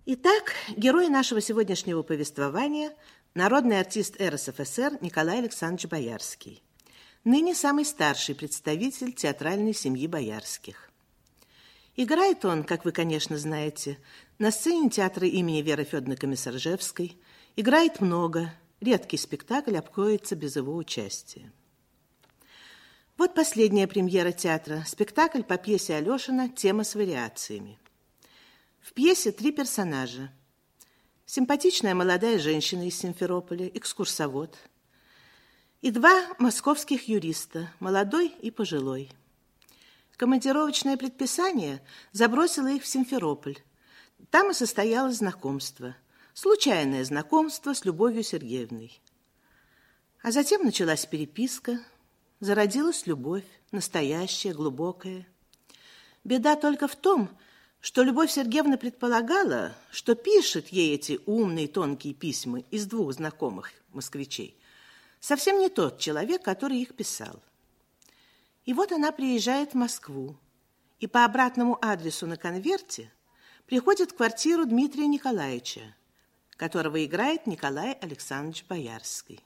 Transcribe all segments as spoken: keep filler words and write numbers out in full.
Итак, герой нашего сегодняшнего повествования – народный артист эр эс эф эс эр Николай Александрович Боярский, ныне самый старший представитель театральной семьи Боярских. Играет он, как вы, конечно, знаете, на сцене театра имени Веры Федоровны Комиссаржевской, играет много, редкий спектакль обходится без его участия. Вот последняя премьера театра, спектакль по пьесе Алешина «Тема с вариациями». В пьесе три персонажа. Симпатичная молодая женщина из Симферополя, экскурсовод, и два московских юриста, молодой и пожилой. Командировочное предписание забросило их в Симферополь. Там и состоялось знакомство, случайное знакомство с Любовью Сергеевной. А затем началась переписка, зародилась любовь, настоящая, глубокая. Беда только в том, что Любовь Сергеевна предполагала, что пишет ей эти умные тонкие письма из двух знакомых москвичей совсем не тот человек, который их писал. И вот она приезжает в Москву и по обратному адресу на конверте приходит в квартиру Дмитрия Николаевича, которого играет Николай Александрович Боярский.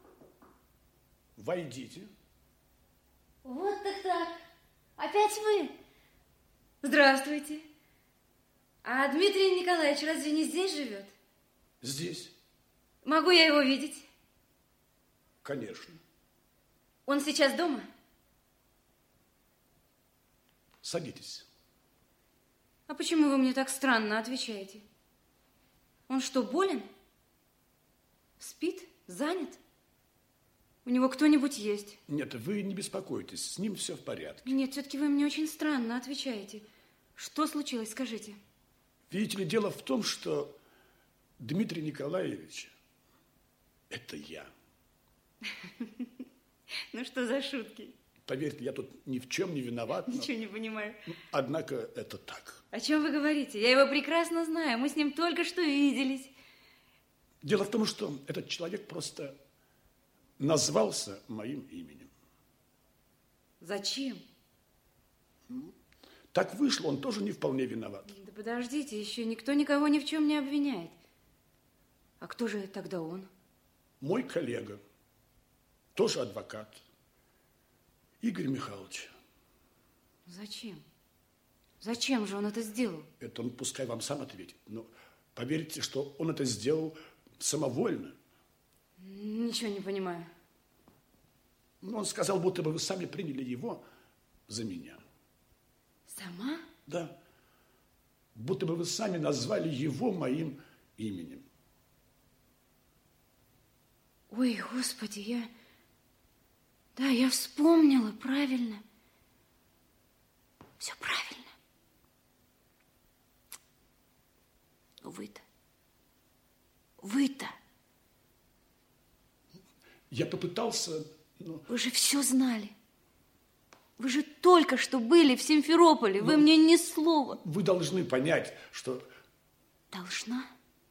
Войдите. Вот так так. Опять вы? Здравствуйте. А Дмитрий Николаевич разве не здесь живет? Здесь. Могу я его видеть? Конечно. Он сейчас дома? Садитесь. А почему вы мне так странно отвечаете? Он что, болен? Спит? Занят? У него кто-нибудь есть? Нет, вы не беспокойтесь, с ним все в порядке. Нет, все-таки вы мне очень странно отвечаете. Что случилось, скажите? Видите ли, дело в том, что Дмитрий Николаевич – это я. Ну что за шутки? Поверьте, я тут ни в чем не виноват. Но... Ничего не понимаю. Однако это так. О чем вы говорите? Я его прекрасно знаю. Мы с ним только что виделись. Дело в том, что этот человек просто назвался моим именем. Зачем? Так вышло, он тоже не вполне виноват. Да подождите, еще никто никого ни в чем не обвиняет. А кто же тогда он? Мой коллега, тоже адвокат, Игорь Михайлович. Зачем? Зачем же он это сделал? Это он пускай вам сам ответит. Но поверьте, что он это сделал самовольно. Ничего не понимаю. Он сказал, будто бы вы сами приняли его за меня. Сама? Да. Будто бы вы сами назвали его моим именем. Ой, Господи, я... Да, я вспомнила, правильно. Все правильно. Но вы-то... Вы-то... Я попытался... Но... Вы же все знали. Вы же только что были в Симферополе. Но вы мне ни слова. Вы должны понять, что... Должна?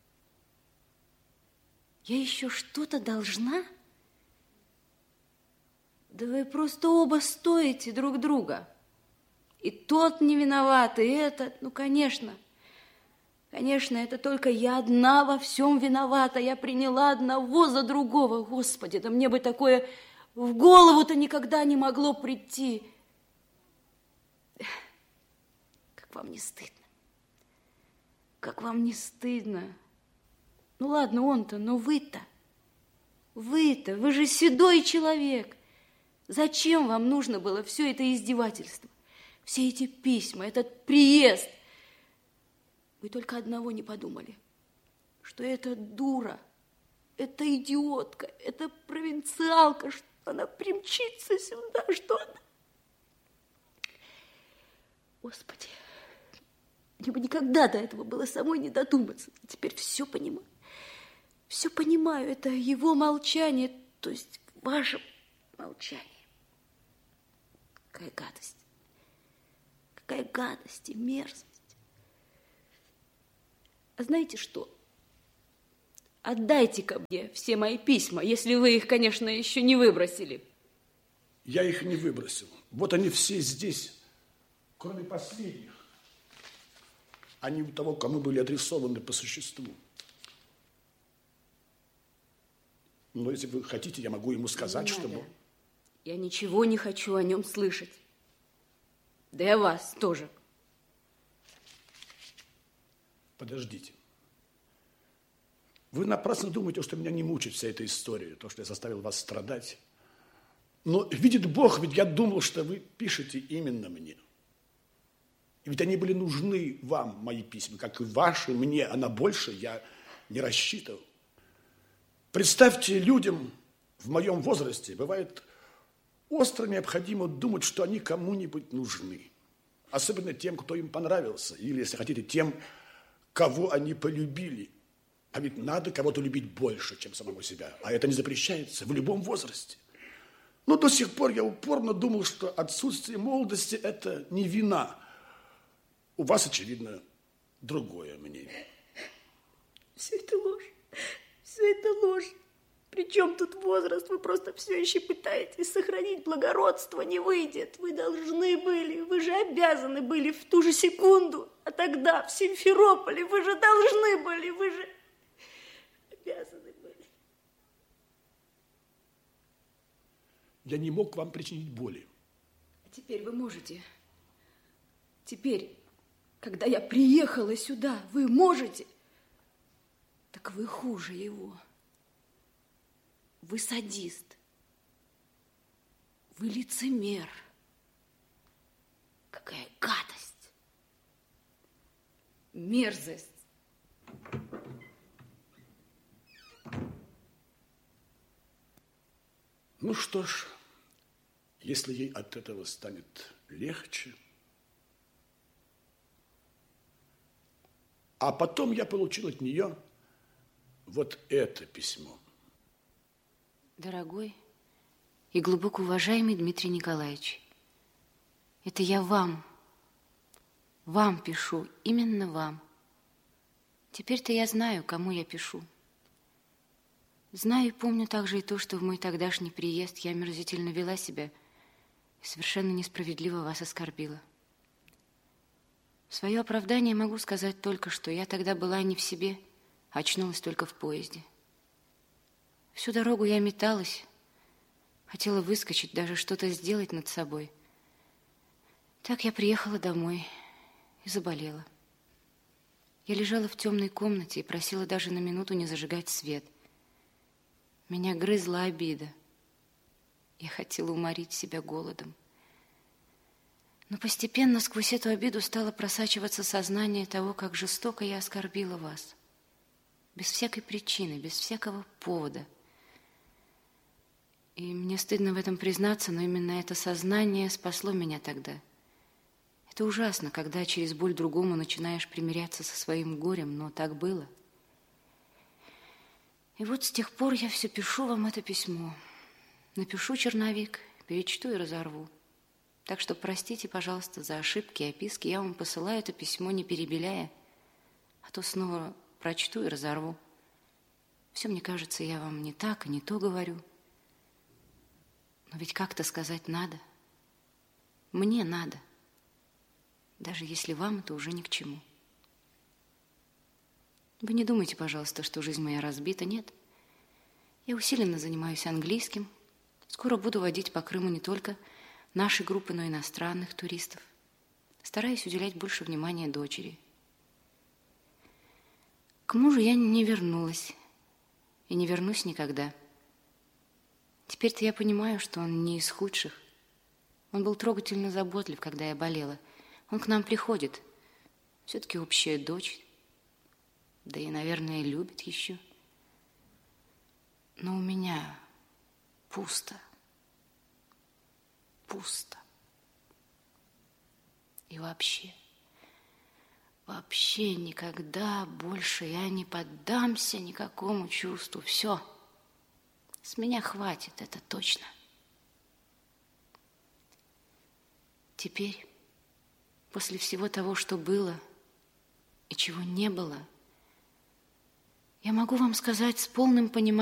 Я еще что-то должна? Да вы просто оба стоите друг друга. И тот не виноват, и этот. Ну, конечно. Конечно, это только я одна во всем виновата. Я приняла одного за другого. Господи, да мне бы такое в голову-то никогда не могло прийти. Как вам не стыдно? Как вам не стыдно? Ну, ладно, он-то, но вы-то, вы-то, вы же седой человек. Зачем вам нужно было все это издевательство? Все эти письма, этот приезд? Вы только одного не подумали, что эта дура, эта идиотка, эта провинциалка, что она примчится сюда, что она... Господи, мне бы никогда до этого было самой не додуматься. Теперь все понимаю. Все понимаю. Это его молчание, то есть ваше молчание. Какая гадость. Какая гадость и мерзость. А знаете что? Отдайте-ка мне все мои письма, если вы их, конечно, еще не выбросили. Я их не выбросил. Вот они все здесь, кроме последних. а не у того, кому были адресованы по существу. Но если вы хотите, я могу ему сказать, чтобы... Я ничего не хочу о нем слышать. Да и о вас тоже. Подождите. Вы напрасно думаете, что меня не мучит вся эта история, то, что я заставил вас страдать. Но видит Бог, ведь я думал, что вы пишете именно мне. И ведь они были нужны вам, мои письма, как и ваши мне, а на больше я не рассчитывал. Представьте, людям в моем возрасте бывает остро необходимо думать, что они кому-нибудь нужны. Особенно тем, кто им понравился, или, если хотите, тем, кого они полюбили. А ведь надо кого-то любить больше, чем самого себя. А это не запрещается в любом возрасте. Но до сих пор я упорно думал, что отсутствие молодости – это не вина. У вас, очевидно, другое мнение. Все это ложь. Все это ложь. Причем тут возраст? Вы просто все еще пытаетесь сохранить благородство. Не выйдет. Вы должны были, вы же обязаны были в ту же секунду. А тогда в Симферополе вы же должны были, вы же обязаны были. Я не мог вам причинить боли. А теперь вы можете. Теперь, когда я приехала сюда, вы можете. Так вы хуже его. Вы садист. Вы лицемер. Какая гадость. Мерзость. Ну что ж, если ей от этого станет легче. А потом я получил от нее вот это письмо. Дорогой и глубоко уважаемый Дмитрий Николаевич, это я вам, вам пишу, именно вам. Теперь-то я знаю, кому я пишу. Знаю и помню также и то, что в мой тогдашний приезд я омерзительно вела себя и совершенно несправедливо вас оскорбила. В свое оправдание могу сказать только, что я тогда была не в себе, а очнулась только в поезде. Всю дорогу я металась, хотела выскочить, даже что-то сделать над собой. Так я приехала домой и заболела. Я лежала в темной комнате и просила даже на минуту не зажигать свет. Меня грызла обида. Я хотела уморить себя голодом. Но постепенно сквозь эту обиду стало просачиваться сознание того, как жестоко я оскорбила вас. Без всякой причины, без всякого повода. И мне стыдно в этом признаться, но именно это сознание спасло меня тогда. Это ужасно, когда через боль другому начинаешь примиряться со своим горем, но так было. И вот с тех пор я все пишу вам это письмо. Напишу черновик, перечту и разорву. Так что простите, пожалуйста, за ошибки и описки. Я вам посылаю это письмо, не перебеляя, а то снова прочту и разорву. Все, мне кажется, я вам не так и не то говорю. Но ведь как-то сказать надо. Мне надо. Даже если вам это уже ни к чему. Вы не думайте, пожалуйста, что жизнь моя разбита. Нет. Я усиленно занимаюсь английским. Скоро буду водить по Крыму не только наши группы, но и иностранных туристов. Стараюсь уделять больше внимания дочери. К мужу я не вернулась. И не вернусь никогда. Теперь-то я понимаю, что он не из худших. Он был трогательно заботлив, когда я болела. Он к нам приходит. Все-таки общая дочь. Да и, наверное, любит еще. Но у меня пусто. Пусто. И вообще, вообще никогда больше я не поддамся никакому чувству. Все. С меня хватит, это точно. Теперь, после всего того, что было и чего не было, я могу вам сказать с полным пониманием,